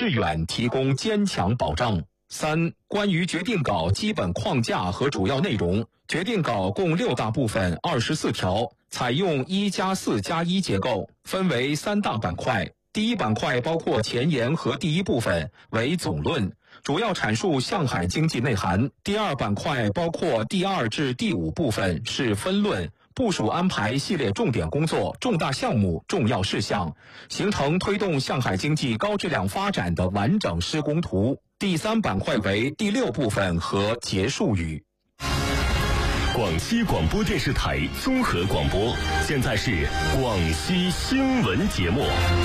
致远提供坚强保障。3、关于决定稿基本框架和主要内容。决定稿共6大部分，24条，采用1+4+1结构，分为3大板块。第一板块包括前言和第一部分，为总论，主要阐述向海经济内涵。第二板块包括第2至第5部分，是分论，部署安排系列重点工作、重大项目、重要事项，形成推动向海经济高质量发展的完整施工图。第3板块为第6部分和结束语。 广西广播电视台综合广播，现在是广西新闻节目。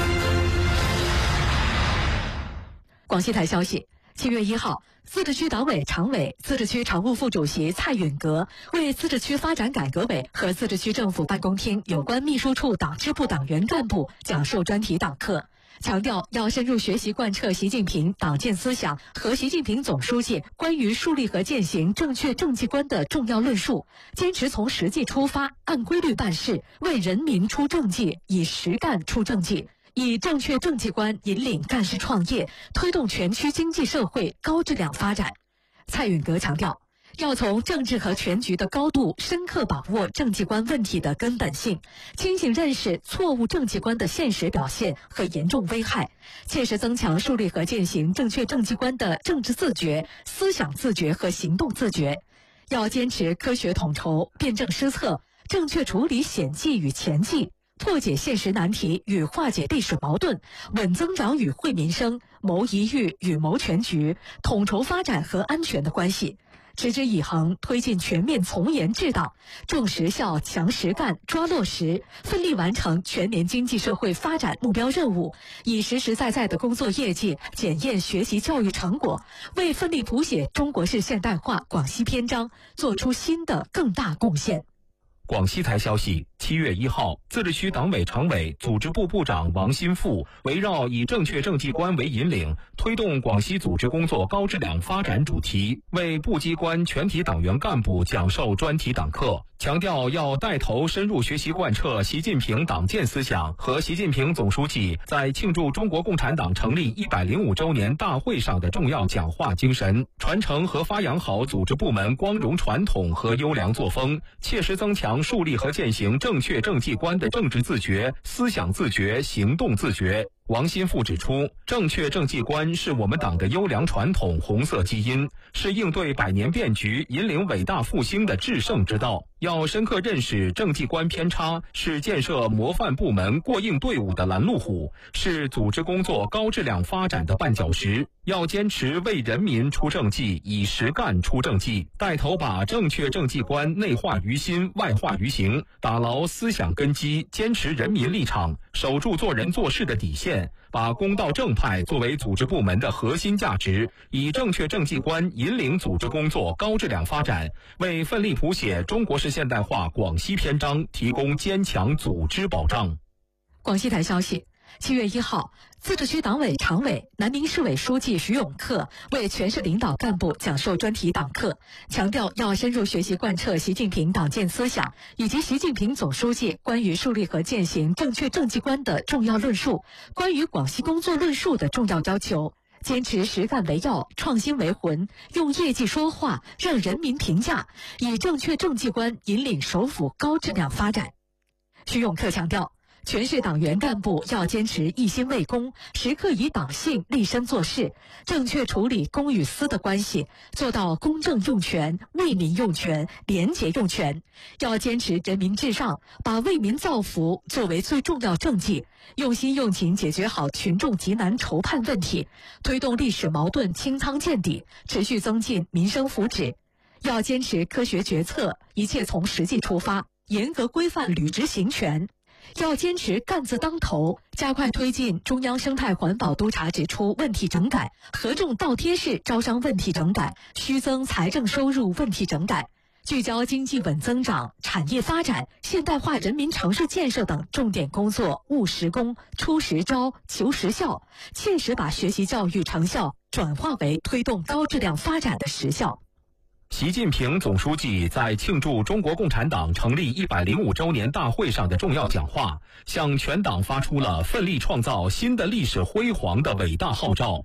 广西台消息，7月1号，自治区党委常委、自治区常务副主席蔡允革为自治区发展改革委和自治区政府办公厅有关秘书处党支部党员干部讲授专题党课，强调要深入学习贯彻习近平党建思想和习近平总书记关于树立和践行正确政绩观的重要论述，坚持从实际出发，按规律办事，为人民出政绩，以实干出政绩，以正确政绩观引领干事创业，推动全区经济社会高质量发展。蔡允革强调，要从政治和全局的高度深刻把握政绩观问题的根本性，清醒认识错误政绩观的现实表现和严重危害，切实增强树立和践行正确政绩观的政治自觉、思想自觉和行动自觉。要坚持科学统筹、辩证施策，正确处理险迹与前迹，破解现实难题与化解历史矛盾，稳增长与惠民生，谋宜域与谋全局，统筹发展和安全的关系。持之以恒推进全面从严治党，重实效、强实干、抓落实，奋力完成全年经济社会发展目标任务，以实实在在的工作业绩检验学习教育成果，为奋力谱写中国式现代化广西篇章做出新的更大贡献。 广西台消息，7月1号，自治区党委常委、组织部部长王新富围绕以正确政绩观为引领，推动广西组织工作高质量发展主题，为部机关全体党员干部讲授专题党课，强调要带头深入学习贯彻习近平党建思想和习近平总书记在庆祝中国共产党成立105周年大会上的重要讲话精神，传承和发扬好组织部门光荣传统和优良作风，切实增强树立和践行正确政绩观的政治自觉、思想自觉、行动自觉。王新富指出，正确政绩观是我们党的优良传统、红色基因，是应对百年变局、引领伟大复兴的制胜之道。要深刻认识政绩观偏差是建设模范部门、过硬队伍的拦路虎，是组织工作高质量发展的绊脚石。要坚持为人民出政绩，以实干出政绩，带头把正确政绩观内化于心、外化于行，打牢思想根基，坚持人民立场，守住做人做事的底线，把公道正派作为组织部门的核心价值，以正确政绩观引领组织工作高质量发展，为奋力谱写中国式现代化广西篇章提供坚强组织保障。 广西台消息，7月1号，自治区党委常委、南宁市委书记徐永克为全市领导干部讲授专题党课，强调要深入学习贯彻习近平党建思想以及习近平总书记关于树立和践行正确政绩观的重要论述，关于广西工作论述的重要要求，坚持实干为要、创新为魂，用业绩说话，让人民评价，以正确政绩观引领首府高质量发展。徐永克强调，全市党员干部要坚持一心为公，时刻以党性立身做事，正确处理公与私的关系，做到公正用权、为民用权、廉洁用权。要坚持人民至上，把为民造福作为最重要政绩，用心用情解决好群众急难愁盼问题，推动历史矛盾清仓见底，持续增进民生福祉。要坚持科学决策，一切从实际出发，严格规范履职行权。要坚持干字当头，加快推进中央生态环保督察指出问题整改、合众倒贴式招商问题整改、虚增财政收入问题整改，聚焦经济稳增长、产业发展、现代化人民城市建设等重点工作务实功、出实招、求实效，切实把学习教育成效转化为推动高质量发展的实效。 习近平总书记在庆祝中国共产党成立105周年大会上的重要讲话，向全党发出了奋力创造新的历史辉煌的伟大号召。